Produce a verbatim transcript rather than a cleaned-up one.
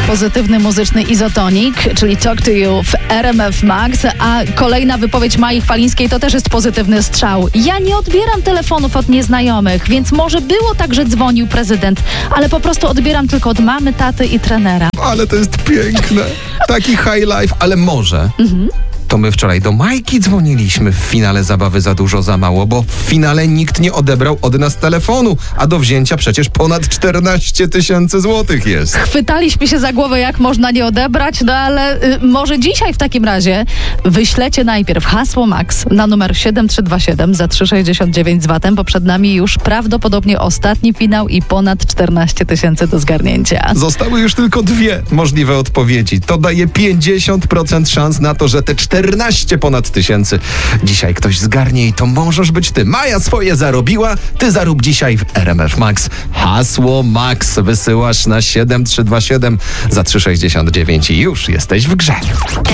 Pozytywny muzyczny izotonik, czyli Talk to You w R M F Max, a kolejna wypowiedź Mai Chwalińskiej to też jest pozytywny strzał. Ja nie odbieram telefonów od nieznajomych, więc może było tak, że dzwonił prezydent, ale po prostu odbieram tylko od mamy, taty i trenera. Ale to jest piękne. Taki high life, ale może... Mhm. To my wczoraj do Majki dzwoniliśmy w finale Zabawy za dużo, za mało, bo w finale nikt nie odebrał od nas telefonu, a do wzięcia przecież ponad czternaście tysięcy złotych jest. Chwytaliśmy się za głowę, jak można nie odebrać, no ale y, może dzisiaj w takim razie wyślecie najpierw hasło Max na numer siedem trzy dwa siedem za trzysta sześćdziesiąt dziewięć z VAT-em, bo przed nami już prawdopodobnie ostatni finał i ponad czternaście tysięcy do zgarnięcia. Zostały już tylko dwie możliwe odpowiedzi. To daje pięćdziesiąt procent szans na to, że te czternaście ponad tysięcy dzisiaj ktoś zgarnie i to możesz być ty. Maja swoje zarobiła, ty zarób dzisiaj w R M F Max. Hasło Max wysyłasz na siedem trzy dwa siedem za trzysta sześćdziesiąt dziewięć i już jesteś w grze.